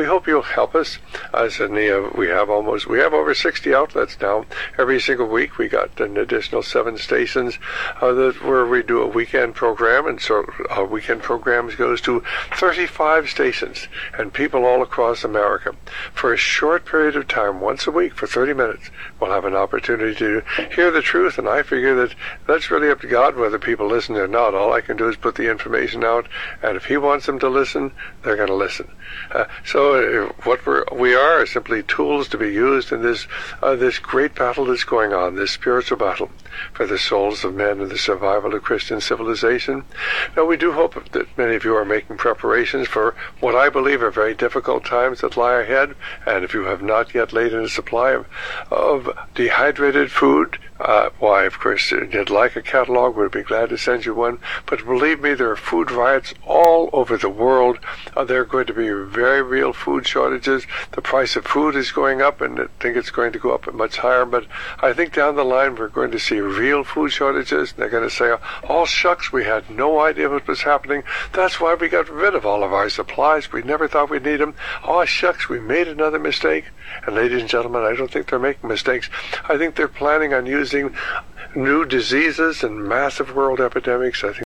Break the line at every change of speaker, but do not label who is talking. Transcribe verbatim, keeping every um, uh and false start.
hope you'll help us. As in the, uh, we have almost, we have over sixty outlets now. Every single week we got an additional seven stations uh, that where we do a weekend program, and so our weekend programs goes to thirty-five stations and people all across America. For a short period of time, once a week for thirty minutes, we'll have an opportunity to hear the truth, and I figure that that's really up to God whether people listen or not. All I can do is put the information out, and if He wants them to listen, they're going to listen. Uh, so uh, what we're, we are are simply tools to be used in this uh, this great battle that's going on, this spiritual battle for the souls of men and the survival of Christian civilization. Now, we do hope that many of you are making preparations for what I believe are very difficult times that lie ahead, and if you have not yet laid in a supply of, of dehydrated food, Uh, why, of course, if you'd like a catalog, we'd be glad to send you one. But believe me, there are food riots all over the world. Uh, there are going to be very real food shortages. The price of food is going up, and I think it's going to go up much higher. But I think down the line we're going to see real food shortages. They're going to say, oh, shucks, we had no idea what was happening. That's why we got rid of all of our supplies. We never thought we'd need them. Oh, shucks, we made another mistake. And ladies and gentlemen, I don't think they're making mistakes. I think they're planning on using new diseases and massive world epidemics. I think